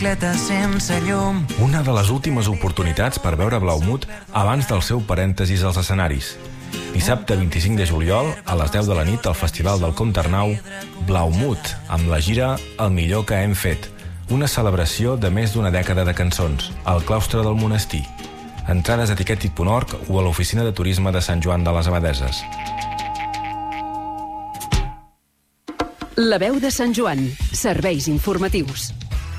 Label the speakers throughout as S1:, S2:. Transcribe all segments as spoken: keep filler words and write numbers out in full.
S1: bicicleta sense llum.
S2: Una de les últimes oportunitats per veure Blaumut abans del seu parèntesis als escenaris. Dissabte vint-i-cinc de juliol, a les deu de la nit, al Festival del Comte Arnau, Blaumut, amb la gira El millor que hem fet, una celebració de més d'una dècada de cançons, al claustre del monestir. Entrades a tiquetit punt org o a l'oficina de turisme de Sant Joan de les Abadeses.
S3: La veu de Sant Joan. Serveis informatius.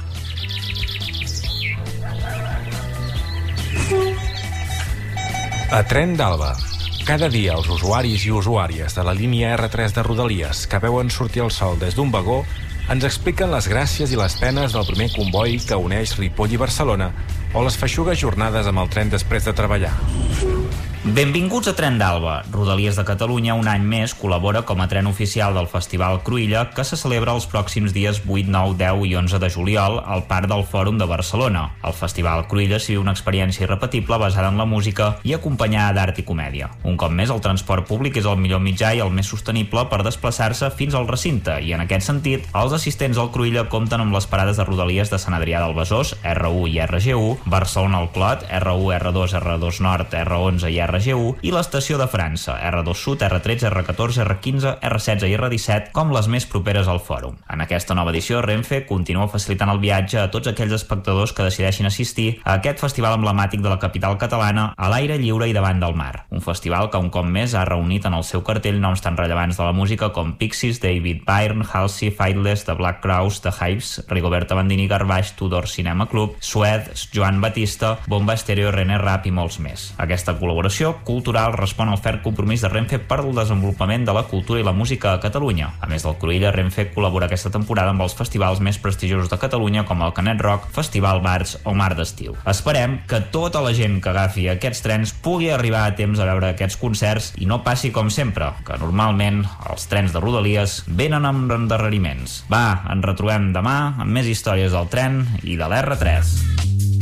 S2: A Tren d'Alba. Cada dia els usuaris i usuàries de la línia erre tres de Rodalies que veuen sortir el sol des d'un vagó ens expliquen les gràcies i les penes del primer comboi que uneix Ripoll i Barcelona o les feixugues jornades amb el tren després de treballar.
S4: Benvinguts a Tren d'Alba. Rodalies de Catalunya un any més col·labora com a tren oficial del Festival Cruïlla, que se celebra els pròxims dies vuit, nou, deu i onze de juliol al Parc del Fòrum de Barcelona. El Festival Cruïlla sigui una experiència irrepetible basada en la música i acompanyada d'art i comèdia. Un cop més, el transport públic és el millor mitjà i el més sostenible per desplaçar-se fins al recinte, i en aquest sentit, els assistents al Cruïlla compten amb les parades de Rodalies de Sant Adrià del Besòs, erre u i erre ge u, Barcelona al Clot, erre u, erre dos, erre dos Nord, erre onze i erre ge u, i l'estació de França, erre dos Sud, erre tretze, erre catorze, erre quinze, erre setze i erre disset, com les més properes al fòrum. En aquesta nova edició, Renfe continua facilitant el viatge a tots aquells espectadors que decideixin assistir a aquest festival emblemàtic de la capital catalana a l'aire lliure i davant del mar. Un festival que un cop més ha reunit en el seu cartell noms tan rellevants de la música com Pixies, David Byrne, Halsey, Faithless, The Black Crowes, The Hives, Rigoberta Bandini, Garbage, Tudor Cinema Club, Suede, Joan Batista, Bomba Estéreo, René Rapp i molts més. Aquesta col·laboració cultural respon al ferm compromís de Renfe per al desenvolupament de la cultura i la música a Catalunya. A més del Cruïlla, Renfe col·labora aquesta temporada amb els festivals més prestigiosos de Catalunya com el Canet Rock, Festival Bards o Mar d'Estiu. Esperem que tota la gent que agafi aquests trens pugui arribar a temps a veure aquests concerts i no passi com sempre, que normalment els trens de Rodalies venen amb endarreriments. Va, ens retrobem demà amb més històries del tren i de l'erre tres.